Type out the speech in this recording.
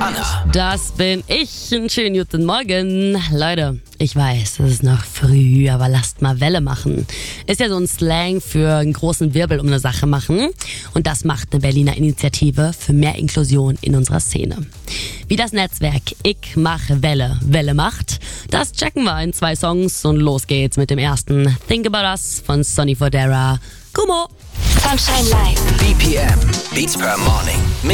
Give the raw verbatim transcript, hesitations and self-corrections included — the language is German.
Anna. Das bin ich. Einen schönen guten Morgen. Leute, ich weiß, es ist noch früh, aber lasst mal Welle machen. Ist ja so ein Slang für einen großen Wirbel um eine Sache machen. Und das macht eine Berliner Initiative für mehr Inklusion in unserer Szene. Wie das Netzwerk Ich mache Welle Welle macht, das checken wir in zwei Songs und los geht's mit dem ersten Think About Us von Sonny Fodera. Kumo! Sunshine Live. B P M. Beats per Morning. Mit